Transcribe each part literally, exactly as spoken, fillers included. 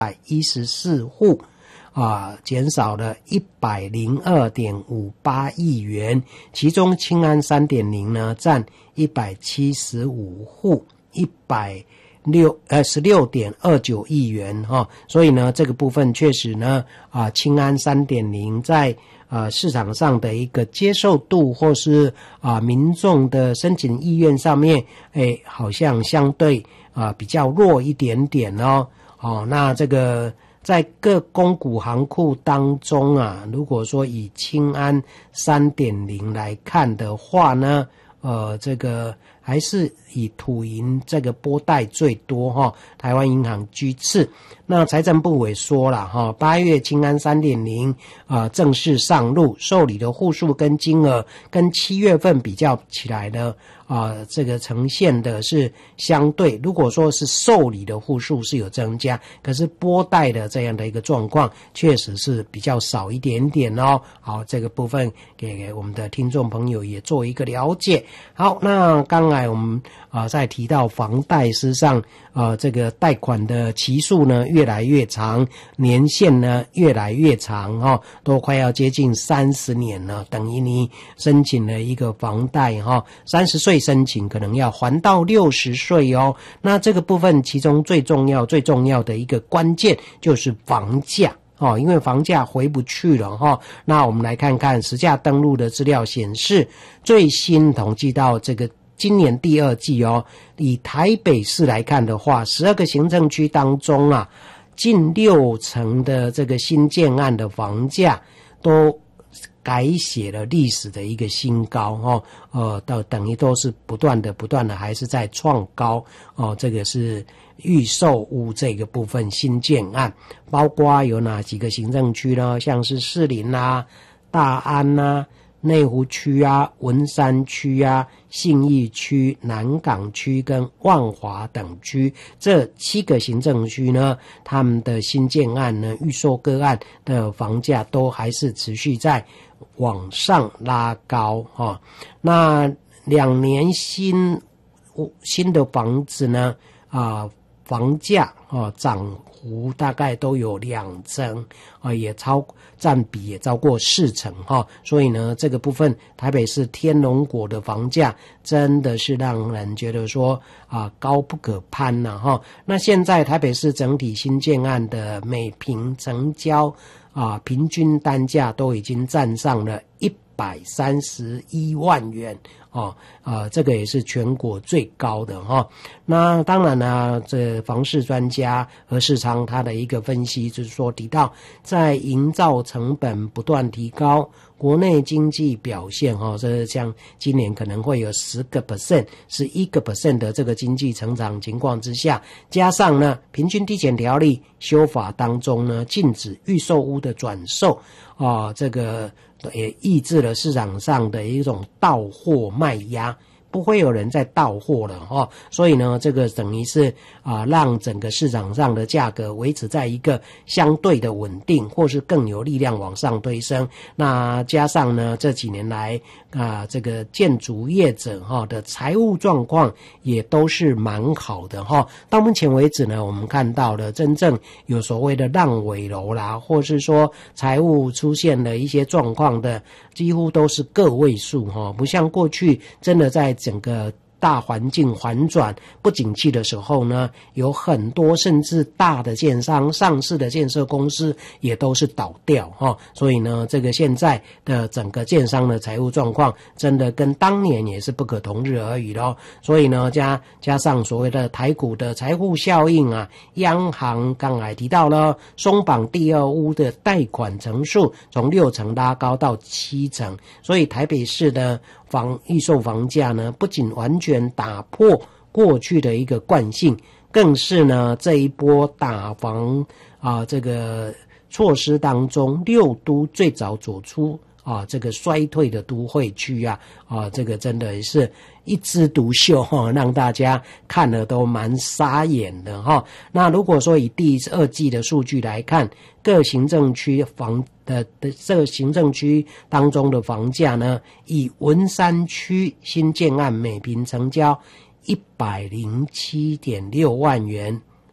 百一十四户。啊，减少了一百零二点五八亿元，其中青安 三点零 呢占一百七十五户，一百六呃十六点二九亿元哈、哦，所以呢这个部分确实呢啊青安 三点零 在呃市场上的一个接受度或是啊民众的申请意愿上面，哎好像相对啊比较弱一点点哦。哦，那这个。在各公股行库当中啊，如果说以青安 三点零 来看的话呢，呃，这个还是以土银这个拨贷最多哈，台湾银行居次。那财政部也说了哈，八月青安 三点零 啊正式上路，受理的户数跟金额跟七月份比较起来呢。啊，这个呈现的是相对，如果说是受理的户数是有增加，可是拨贷的这样的一个状况确实是比较少一点点哦。好，这个部分给我们的听众朋友也做一个了解。好，那刚才我们啊在提到房贷，事实上呃这个贷款的期数呢越来越长，年限呢越来越长哈、哦，都快要接近三十年了，等于你申请了一个房贷哈，三十岁申请可能要还到六十岁哦。那这个部分其中最重要最重要的一个关键就是房价哦，因为房价回不去了哈、哦。那我们来看看实价登录的资料显示，最新统计到这个今年第二季哦，以台北市来看的话，十二个行政区当中啊，近六成的这个新建案的房价都改写了历史的一个新高哦，呃，到等于都是不断的、不断的，还是在创高哦。这个是预售屋这个部分新建案，包括有哪几个行政区呢？像是士林啊、大安啊、内湖区啊、文山区啊、信义区、南港区跟万华等区，这七个行政区呢，他们的新建案呢、预售个案的房价都还是持续在往上拉高哈、哦。那两年新新的房子呢，啊、呃，房价啊涨幅大概都有两成啊，也超占比也超过四成哈、哦。所以呢，这个部分台北市天龙国的房价真的是让人觉得说啊高不可攀呐、啊、哈。那现在台北市整体新建案的每坪成交啊，平均单价都已经站上了一百三十一万元哦，呃，这个也是全国最高的哈、哦。那当然呢，这房市专家何世昌他的一个分析就是说，提到在营造成本不断提高，国内经济表现哈、哦，这像今年可能会有十个 percent、十一个 percent 的这个经济成长情况之下，加上呢，平均地权条例修法当中呢，禁止预售屋的转售啊、呃，这个也抑制了市场上的一种到货卖压。不会有人再到货了哈、哦，所以呢，这个等于是啊、呃，让整个市场上的价格维持在一个相对的稳定，或是更有力量往上推升。那加上呢，这几年来啊、呃，这个建筑业者哈、哦、的财务状况也都是蛮好的哈、哦。到目前为止呢，我们看到了真正有所谓的烂尾楼啦，或是说财务出现了一些状况的，几乎都是个位数哈、哦，不像过去真的在整个大环境反转不景气的时候呢，有很多甚至大的建商、上市的建设公司也都是倒掉哈、哦，所以呢，这个现在的整个建商的财务状况真的跟当年也是不可同日而语咯。所以呢，加加上所谓的台股的财富效应啊，央行刚才提到了松绑第二屋的贷款成数从六成拉高到七成，所以台北市的房预售房价呢，不仅完全打破过去的一个惯性，更是呢这一波打房啊这个措施当中，六都最早走出啊这个衰退的都会区啊啊这个真的是一枝独秀哈、哦，让大家看了都蛮傻眼的哈、哦。那如果说以第二季的数据来看，各行政区房的的这个行政区当中的房价呢，以文山区新建案每坪成交一百零七点六万元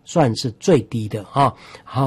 算是最低的哈。好。